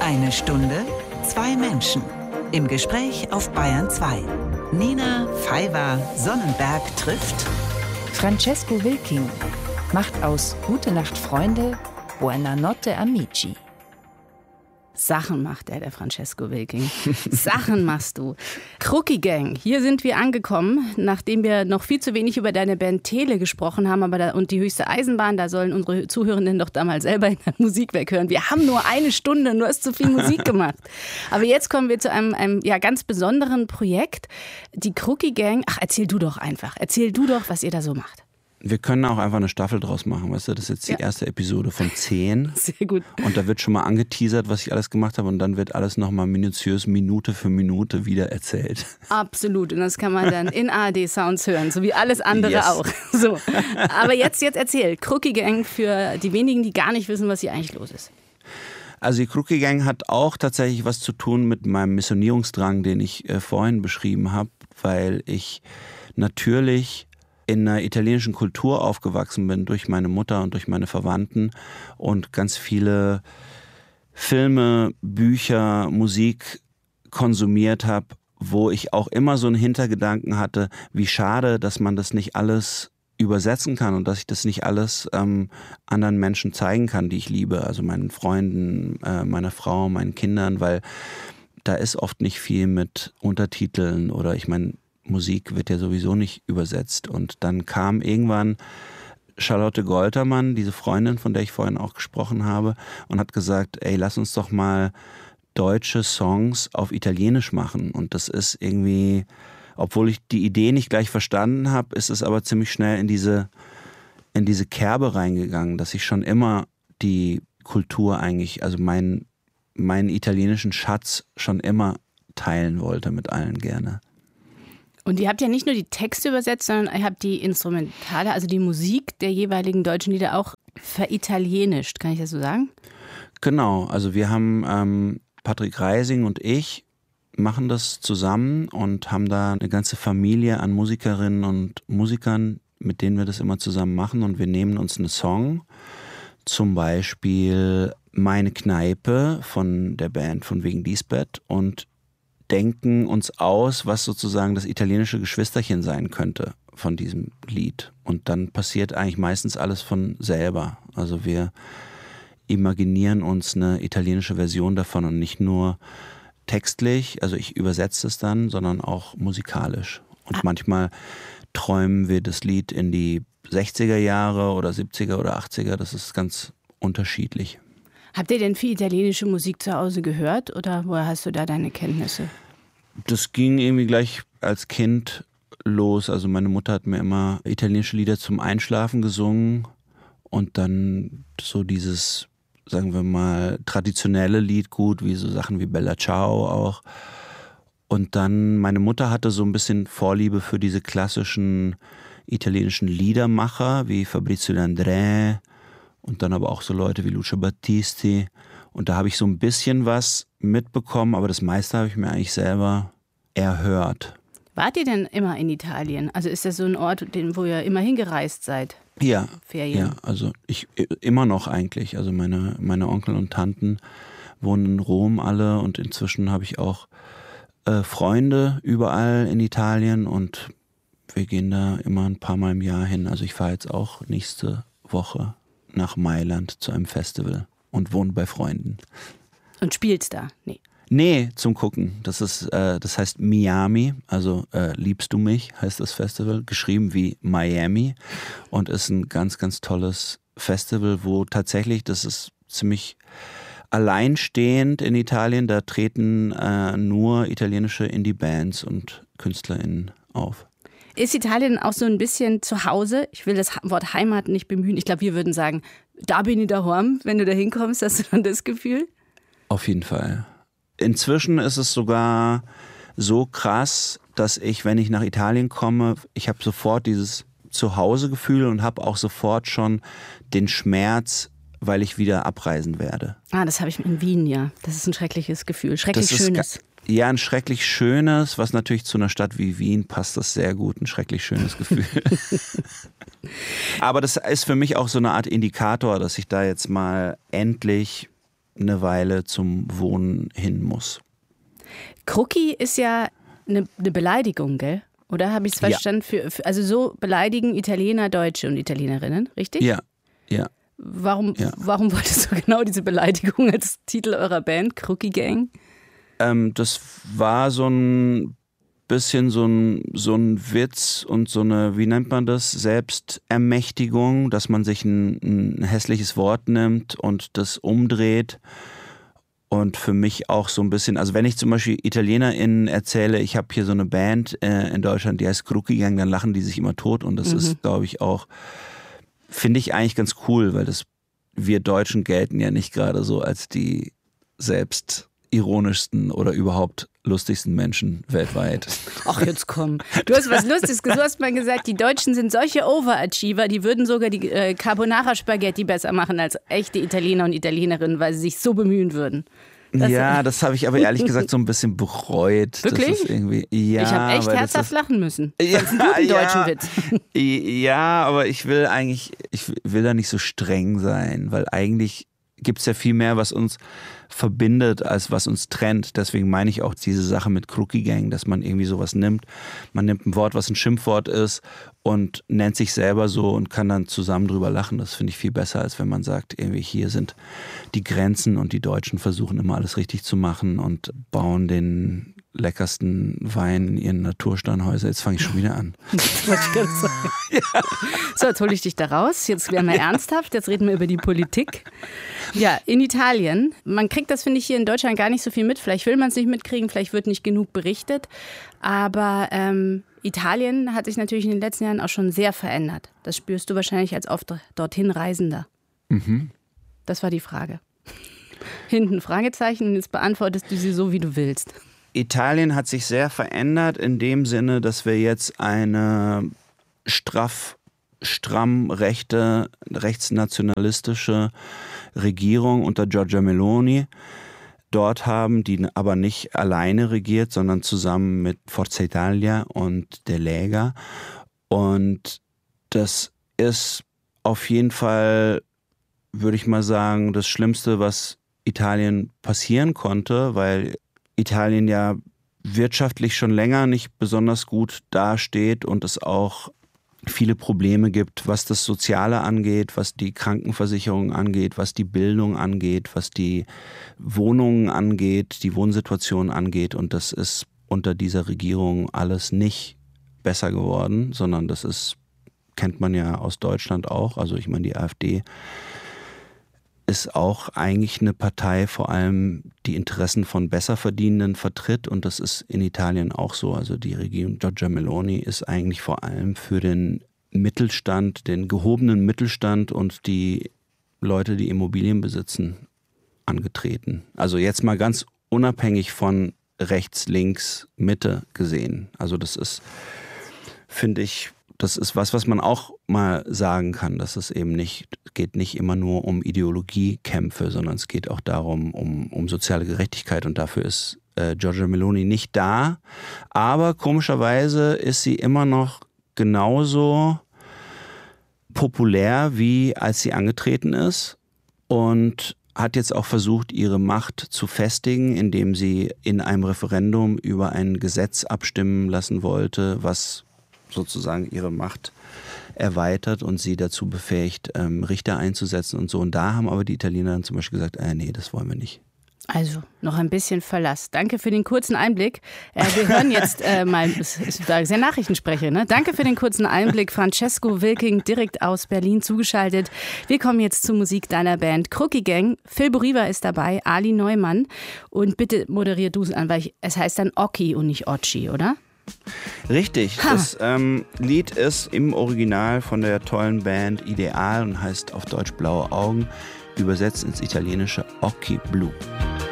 Eine Stunde, zwei Menschen. Im Gespräch auf Bayern 2. Nina Pfeiffer-Sonnenberg trifft Francesco Wilking macht aus Gute Nacht Freunde Buona Notte Amici. Sachen macht der Francesco Wilking. Sachen machst du. Crookie Gang, hier sind wir angekommen, nachdem wir noch viel zu wenig über deine Band Tele gesprochen haben, und die höchste Eisenbahn, da sollen unsere Zuhörenden doch da mal selber in der Musikwerk hören. Wir haben nur eine Stunde, du hast zu viel Musik gemacht. Aber jetzt kommen wir zu einem ganz besonderen Projekt, die Crookie Gang. Ach, erzähl du doch einfach. Erzähl du doch, was ihr da so macht. Wir können auch einfach eine Staffel draus machen, weißt du? Das ist jetzt die erste Episode von 10. Sehr gut. Und da wird schon mal angeteasert, was ich alles gemacht habe, und dann wird alles nochmal minutiös Minute für Minute wieder erzählt. Absolut. Und das kann man dann in ARD Sounds hören, so wie alles andere auch. So. Aber jetzt erzähl. Crookie Gang für die wenigen, die gar nicht wissen, was hier eigentlich los ist. Also die Crookie Gang hat auch tatsächlich was zu tun mit meinem Missionierungsdrang, den ich vorhin beschrieben habe, weil ich natürlich in einer italienischen Kultur aufgewachsen bin, durch meine Mutter und durch meine Verwandten, und ganz viele Filme, Bücher, Musik konsumiert habe, wo ich auch immer so einen Hintergedanken hatte, wie schade, dass man das nicht alles übersetzen kann und dass ich das nicht alles anderen Menschen zeigen kann, die ich liebe, also meinen Freunden, meiner Frau, meinen Kindern, weil da ist oft nicht viel mit Untertiteln oder ich meine, Musik wird ja sowieso nicht übersetzt. Und dann kam irgendwann Charlotte Goltermann, diese Freundin, von der ich vorhin auch gesprochen habe, und hat gesagt, ey, lass uns doch mal deutsche Songs auf Italienisch machen. Und das ist irgendwie, obwohl ich die Idee nicht gleich verstanden habe, ist es aber ziemlich schnell in diese Kerbe reingegangen, dass ich schon immer die Kultur eigentlich, also meinen italienischen Schatz schon immer teilen wollte mit allen gerne. Und ihr habt ja nicht nur die Texte übersetzt, sondern ihr habt die Instrumentale, also die Musik der jeweiligen deutschen Lieder auch veritalienischt, kann ich das so sagen? Genau, also wir haben Patrick Reising und ich machen das zusammen und haben da eine ganze Familie an Musikerinnen und Musikern, mit denen wir das immer zusammen machen, und wir nehmen uns einen Song, zum Beispiel Meine Kneipe von der Band von Wegen Lisbeth, und denken uns aus, was sozusagen das italienische Geschwisterchen sein könnte von diesem Lied. Und dann passiert eigentlich meistens alles von selber. Also wir imaginieren uns eine italienische Version davon und nicht nur textlich, also ich übersetze es dann, sondern auch musikalisch. Und manchmal träumen wir das Lied in die 60er Jahre oder 70er oder 80er, das ist ganz unterschiedlich. Habt ihr denn viel italienische Musik zu Hause gehört oder woher hast du da deine Kenntnisse? Das ging irgendwie gleich als Kind los. Also meine Mutter hat mir immer italienische Lieder zum Einschlafen gesungen und dann so dieses, sagen wir mal, traditionelle Liedgut, wie so Sachen wie Bella Ciao auch. Und dann, meine Mutter hatte so ein bisschen Vorliebe für diese klassischen italienischen Liedermacher wie Fabrizio De André und dann aber auch so Leute wie Lucio Battisti. Und da habe ich so ein bisschen was mitbekommen, aber das meiste habe ich mir eigentlich selber erhört. Wart ihr denn immer in Italien? Also ist das so ein Ort, wo ihr immer hingereist seid? Ja, Ferien? Ja, also ich immer noch eigentlich. Also meine Onkel und Tanten wohnen in Rom alle und inzwischen habe ich auch Freunde überall in Italien und wir gehen da immer ein paar Mal im Jahr hin. Also ich fahre jetzt auch nächste Woche nach Mailand zu einem Festival und wohne bei Freunden. Und spielst da? Nee, zum Gucken. Das heißt Miami, also Liebst du mich heißt das Festival, geschrieben wie Miami und ist ein ganz, ganz tolles Festival, wo tatsächlich, das ist ziemlich alleinstehend in Italien, da treten nur italienische Indie-Bands und KünstlerInnen auf. Ist Italien auch so ein bisschen zu Hause? Ich will das Wort Heimat nicht bemühen. Ich glaube, wir würden sagen, da bin ich daheim. Wenn du da hinkommst, hast du dann das Gefühl? Auf jeden Fall. Inzwischen ist es sogar so krass, dass ich, wenn ich nach Italien komme, ich habe sofort dieses Zuhausegefühl und habe auch sofort schon den Schmerz, weil ich wieder abreisen werde. Das habe ich in Wien, ja. Das ist ein schreckliches Gefühl, schrecklich schönes. Ja, ein schrecklich schönes, was natürlich zu einer Stadt wie Wien passt das sehr gut, ein schrecklich schönes Gefühl. Aber das ist für mich auch so eine Art Indikator, dass ich da jetzt mal endlich eine Weile zum Wohnen hin muss. Kruki ist ja eine Beleidigung, gell? Oder habe ich es verstanden? Also so beleidigen Italiener Deutsche und Italienerinnen, richtig? Ja. Warum wolltest du genau diese Beleidigung als Titel eurer Band, Kruki Gang? Das war so ein bisschen so ein Witz und so eine, wie nennt man das, Selbstermächtigung, dass man sich ein hässliches Wort nimmt und das umdreht. Und für mich auch so ein bisschen, also wenn ich zum Beispiel ItalienerInnen erzähle, ich habe hier so eine Band in Deutschland, die heißt Kruki Gang, dann lachen die sich immer tot. Und das ist, glaube ich, auch, finde ich eigentlich ganz cool, weil wir Deutschen gelten ja nicht gerade so als die selbstironischsten oder überhaupt lustigsten Menschen weltweit. Ach, jetzt komm. Du hast was Lustiges gesagt. Du hast mal gesagt, die Deutschen sind solche Overachiever, die würden sogar die Carbonara-Spaghetti besser machen als echte Italiener und Italienerinnen, weil sie sich so bemühen würden. Das habe ich aber ehrlich gesagt so ein bisschen bereut. Wirklich? Das ist irgendwie, ja, ich habe echt herzhaft lachen müssen. Das ist ein guten deutschen Witz. Ja, aber ich will da nicht so streng sein, weil eigentlich gibt es ja viel mehr, was uns verbindet, als was uns trennt. Deswegen meine ich auch diese Sache mit Kruki Gang, dass man irgendwie sowas nimmt. Man nimmt ein Wort, was ein Schimpfwort ist und nennt sich selber so und kann dann zusammen drüber lachen. Das finde ich viel besser, als wenn man sagt, irgendwie hier sind die Grenzen und die Deutschen versuchen immer alles richtig zu machen und bauen den leckersten Wein in ihren Natursteinhäusern. Jetzt fange ich schon wieder an. Das wollte ich gerade sagen. Ja. So, jetzt hole ich dich da raus. Jetzt werden wir ernsthaft. Jetzt reden wir über die Politik. Ja, in Italien. Man kriegt das, finde ich, hier in Deutschland gar nicht so viel mit. Vielleicht will man es nicht mitkriegen, vielleicht wird nicht genug berichtet. Aber Italien hat sich natürlich in den letzten Jahren auch schon sehr verändert. Das spürst du wahrscheinlich als oft dorthin Reisender. Mhm. Das war die Frage. Hinten Fragezeichen und jetzt beantwortest du sie so, wie du willst. Italien hat sich sehr verändert in dem Sinne, dass wir jetzt eine stramm rechte, rechtsnationalistische Regierung unter Giorgia Meloni dort haben, die aber nicht alleine regiert, sondern zusammen mit Forza Italia und der Lega. Und das ist auf jeden Fall, würde ich mal sagen, das Schlimmste, was Italien passieren konnte, weil Italien ja wirtschaftlich schon länger nicht besonders gut dasteht und es auch viele Probleme gibt, was das Soziale angeht, was die Krankenversicherung angeht, was die Bildung angeht, was die Wohnungen angeht, die Wohnsituation angeht. Und das ist unter dieser Regierung alles nicht besser geworden, sondern kennt man ja aus Deutschland auch. Also ich meine, die AfD ist auch eigentlich eine Partei, vor allem die Interessen von Besserverdienenden vertritt und das ist in Italien auch so. Also die Regierung Giorgia Meloni ist eigentlich vor allem für den Mittelstand, den gehobenen Mittelstand und die Leute, die Immobilien besitzen, angetreten. Also jetzt mal ganz unabhängig von rechts, links, Mitte gesehen. Also das ist, finde ich, das ist was man auch mal sagen kann, dass es eben geht nicht immer nur um Ideologiekämpfe, sondern es geht auch darum, um soziale Gerechtigkeit und dafür ist Giorgia Meloni nicht da. Aber komischerweise ist sie immer noch genauso populär, wie als sie angetreten ist und hat jetzt auch versucht, ihre Macht zu festigen, indem sie in einem Referendum über ein Gesetz abstimmen lassen wollte, was sozusagen ihre Macht erweitert und sie dazu befähigt, Richter einzusetzen und so. Und da haben aber die Italiener dann zum Beispiel gesagt, nee, das wollen wir nicht. Also noch ein bisschen Verlass. Danke für den kurzen Einblick. Wir hören jetzt mal, das ist sehr Nachrichtensprecher, ne? Danke für den kurzen Einblick. Francesco Wilking, direkt aus Berlin zugeschaltet. Wir kommen jetzt zur Musik deiner Band Kruki Gang. Phil Boriva ist dabei, Ali Neumann. Und bitte moderier du es an, weil es heißt dann Occhi und nicht Occhi, oder? Richtig, das Lied ist im Original von der tollen Band Ideal und heißt auf Deutsch Blaue Augen, übersetzt ins Italienische Occhi Blu.